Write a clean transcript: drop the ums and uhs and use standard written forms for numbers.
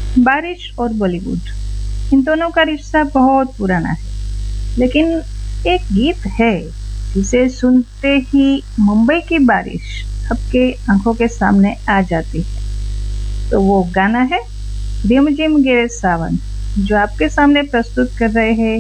बारिश और बॉलीवुड, इन दोनों का रिश्ता बहुत पुराना है। लेकिन एक गीत है जिसे सुनते ही मुंबई की बारिश सबके आंखों के सामने आ जाती है। तो वो गाना है रिमझिम गिरे सावन, जो आपके सामने प्रस्तुत कर रहे हैं